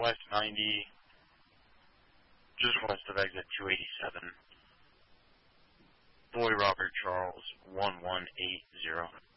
West 90, just west of exit 287. Boy Robert Charles 1180.